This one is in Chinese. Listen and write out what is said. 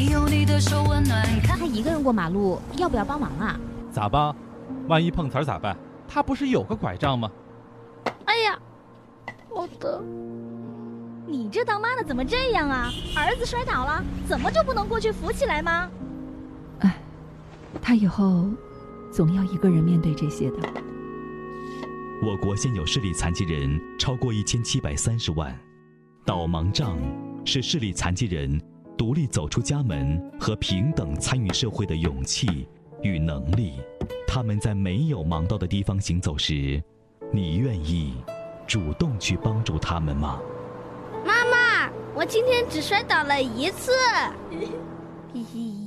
有你的手温暖。 他一个人过马路，要不要帮忙啊？ 咋帮？万一碰瓷儿咋办？他不是有个拐杖吗？ 哎呀，我的！你这当妈的怎么这样啊？儿子摔倒了，怎么就不能过去扶起来吗？ 哎，他以后总要一个人面对这些的。 我国现有视力残疾人超过1730万，导盲杖是视力残疾人独立走出家门和平等参与社会的勇气与能力。他们在没有盲道的地方行走时，你愿意主动去帮助他们吗？ 妈妈，我今天只摔倒了一次。嘿嘿。